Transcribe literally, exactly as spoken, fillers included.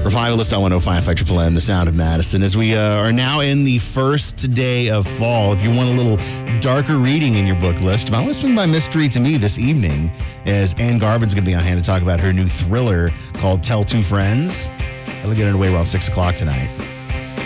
Revivalist on one oh five Triple M, the sound of Madison, as we uh, are now in the first day of fall. If you want a little darker reading in your book list, if I want to swing by Mystery to Me this evening, as Anne Garvin's going to be on hand to talk about her new thriller called Tell Two Friends. That'll get underway around six o'clock tonight.